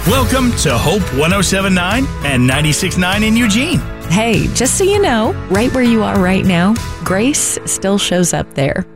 Welcome to Hope 107.9 and 96.9 in Eugene. Hey, just so you know, right where you are right now, grace still shows up there.